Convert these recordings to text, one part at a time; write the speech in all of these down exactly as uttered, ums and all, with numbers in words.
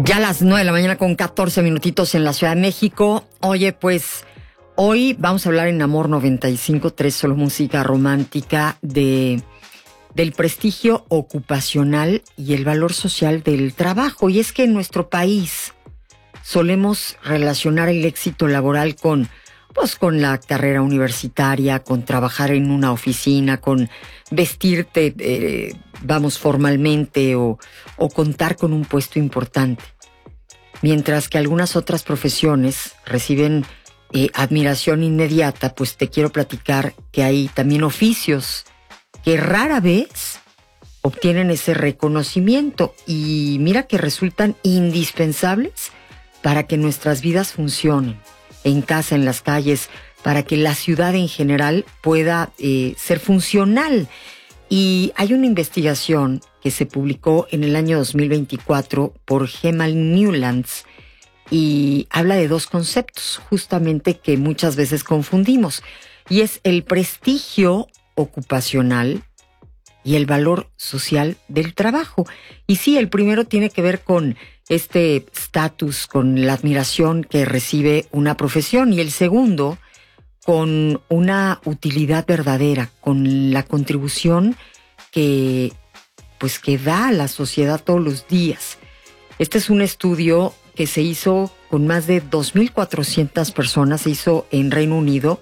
Ya a las nueve de la mañana con catorce minutitos en la Ciudad de México. Oye, pues hoy vamos a hablar en Amor noventa y cinco punto tres, solo música romántica, de del prestigio ocupacional y el valor social del trabajo. Y es que en nuestro país solemos relacionar el éxito laboral con, pues, con la carrera universitaria, con trabajar en una oficina, con vestirte, eh, vamos, formalmente o, o contar con un puesto importante. Mientras que algunas otras profesiones reciben eh, admiración inmediata, pues te quiero platicar que hay también oficios que rara vez obtienen ese reconocimiento y mira que resultan indispensables para que nuestras vidas funcionen, en casa, en las calles, para que la ciudad en general pueda eh, ser funcional. Y hay una investigación que se publicó en el año dos mil veinticuatro por Gemal Newlands y habla de dos conceptos justamente que muchas veces confundimos, y es el prestigio ocupacional y el valor social del trabajo. Y sí, el primero tiene que ver con este estatus, con la admiración que recibe una profesión, y el segundo con una utilidad verdadera, con la contribución que, pues, que da a la sociedad todos los días. Este es un estudio que se hizo con más de dos mil cuatrocientas personas, se hizo en Reino Unido,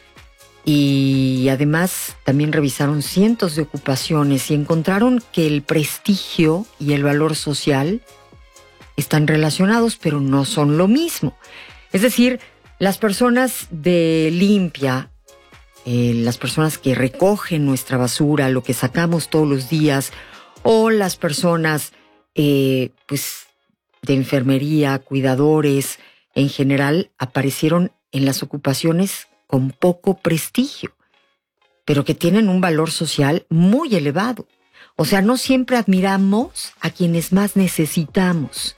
y además también revisaron cientos de ocupaciones y encontraron que el prestigio y el valor social están relacionados, pero no son lo mismo. Es decir, las personas de limpia, eh, las personas que recogen nuestra basura, lo que sacamos todos los días, o las personas eh, pues de enfermería, cuidadores, en general aparecieron en las ocupaciones con poco prestigio, pero que tienen un valor social muy elevado. O sea, no siempre admiramos a quienes más necesitamos.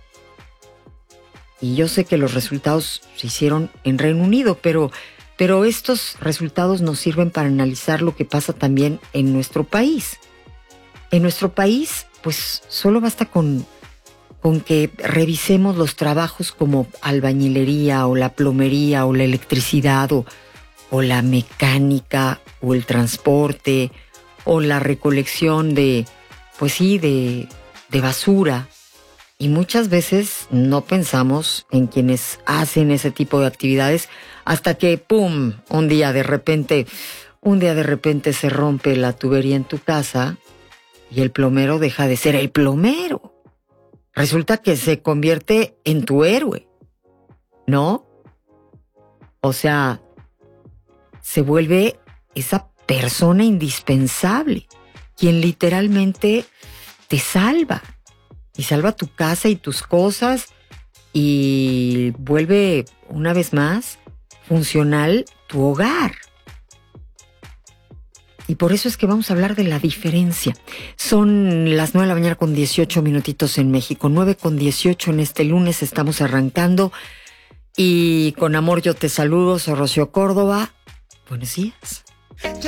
Y yo sé que los resultados se hicieron en Reino Unido, pero, pero estos resultados nos sirven para analizar lo que pasa también en nuestro país. En nuestro país, pues solo basta con, con que revisemos los trabajos como albañilería o la plomería o la electricidad o, o la mecánica o el transporte o la recolección de, pues sí, de, de basura. Y muchas veces no pensamos en quienes hacen ese tipo de actividades hasta que, ¡pum!, un día de repente, un día de repente se rompe la tubería en tu casa y el plomero deja de ser el plomero. Resulta que se convierte en tu héroe, ¿no? O sea, se vuelve esa persona indispensable, quien literalmente te salva. Y salva tu casa y tus cosas y vuelve una vez más funcional tu hogar. Y por eso es que vamos a hablar de la diferencia. Son las nueve de la mañana con dieciocho minutitos en México, nueve con dieciocho en este lunes, estamos arrancando. Y con amor yo te saludo, soy Rocío Córdoba. Buenos días.